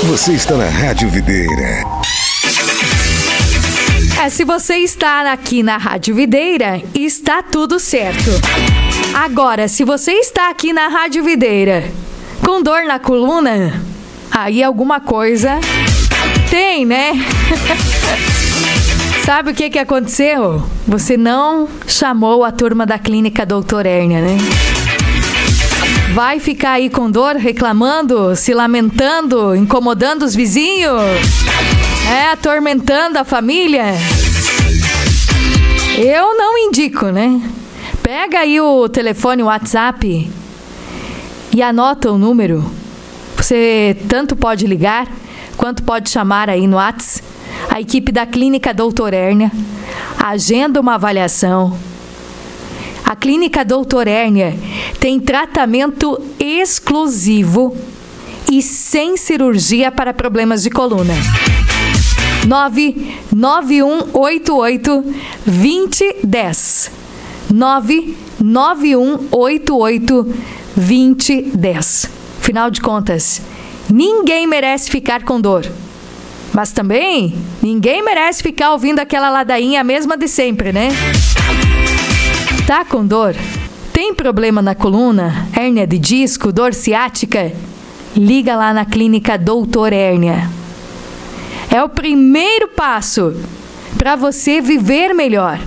Você está na Rádio Videira. Se você está aqui na Rádio Videira, está tudo certo. Agora, se você está aqui na Rádio Videira com dor na coluna, aí alguma coisa tem, né? Sabe o que aconteceu? Você não chamou a turma da Clínica Doutor Hérnia, né? Vai ficar aí com dor, reclamando, se lamentando, incomodando os vizinhos? Atormentando a família? Eu não indico, né? Pega aí o telefone, o WhatsApp e anota o número. Você tanto pode ligar quanto pode chamar aí no WhatsApp. A equipe da Clínica Doutor Hérnia agenda uma avaliação. A Clínica Doutor Hérnia tem tratamento exclusivo e sem cirurgia para problemas de coluna. 99188-2010. 99188-2010. Afinal de contas, ninguém merece ficar com dor. Mas também, ninguém merece ficar ouvindo aquela ladainha mesma de sempre, né? Tá com dor? Tem problema na coluna? Hérnia de disco? Dor ciática? Liga lá na Clínica Doutor Hérnia. É o primeiro passo para você viver melhor.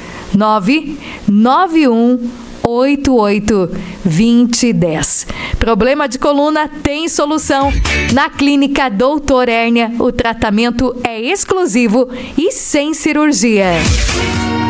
99188-2010. Problema de coluna tem solução. Na Clínica Doutor Hérnia, o tratamento é exclusivo e sem cirurgia.